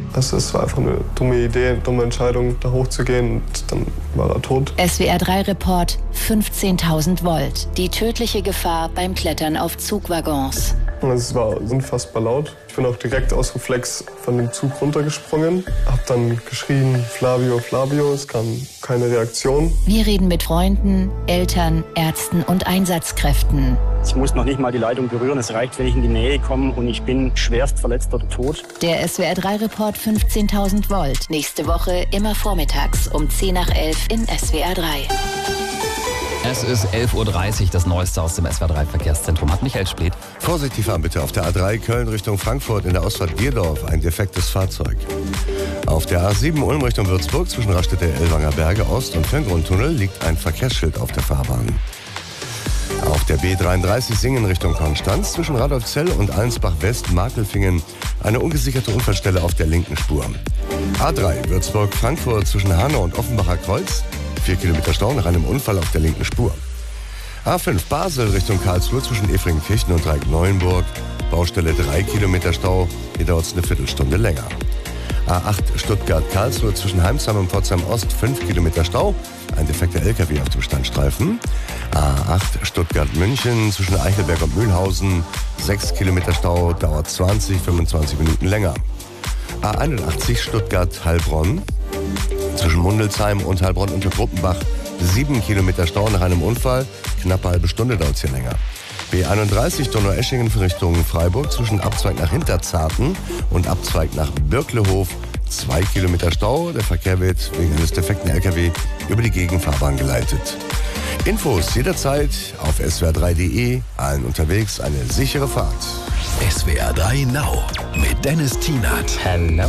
Also es war einfach eine dumme Idee, eine dumme Entscheidung, da hochzugehen und dann war er tot. SWR3-Report 15.000 Volt. Die tödliche Gefahr beim Klettern auf Zugwaggons. Es war unfassbar laut. Ich bin auch direkt aus Reflex von dem Zug runtergesprungen, hab dann geschrien, Flavio, Flavio, es kam keine Reaktion. Wir reden mit Freunden, Eltern, Ärzten und Einsatzkräften. Ich muss noch nicht mal die Leitung berühren, es reicht, wenn ich in die Nähe komme und ich bin schwerst verletzt oder tot. Der SWR3-Report 15.000 Volt. Nächste Woche immer vormittags um 10 nach 11 in SWR3. Es ist 11.30 Uhr, das Neueste aus dem SWR3-Verkehrszentrum hat Michael Splitt. Vorsichtig fahren bitte auf der A3 Köln Richtung Frankfurt in der Ausfahrt Dierdorf, ein defektes Fahrzeug. Auf der A7 Ulm Richtung Würzburg zwischen Raststätte-Ellwanger Berge Ost und Ferngrundtunnel liegt ein Verkehrsschild auf der Fahrbahn. Auf der B33 Singen Richtung Konstanz zwischen Radolfzell und Allensbach-West-Makelfingen eine ungesicherte Unfallstelle auf der linken Spur. A3 Würzburg-Frankfurt zwischen Hanau und Offenbacher Kreuz, 4 Kilometer Stau nach einem Unfall auf der linken Spur. A5 Basel Richtung Karlsruhe zwischen Efringkirchen und Dreieck-Neuenburg, Baustelle 3 Kilometer Stau, hier dauert es eine Viertelstunde länger. A8 Stuttgart-Karlsruhe zwischen Heimsheim und Pforzheim Ost 5 Kilometer Stau, ein defekter LKW auf dem Standstreifen. A8 Stuttgart-München zwischen Eichelberg und Mühlhausen 6 Kilometer Stau, dauert 25 Minuten länger. A81 Stuttgart-Heilbronn zwischen Mundelsheim und Heilbronn unter Gruppenbach 7 Kilometer Stau nach einem Unfall, knappe halbe Stunde dauert es hier länger. B31 Donaueschingen Richtung Freiburg zwischen Abzweig nach Hinterzarten und Abzweig nach Birklehof 2 Kilometer Stau. Der Verkehr wird wegen eines defekten LKW über die Gegenfahrbahn geleitet. Infos jederzeit auf swr3.de. Allen unterwegs eine sichere Fahrt. SWR3 Now mit Dennis Tienert. Hello.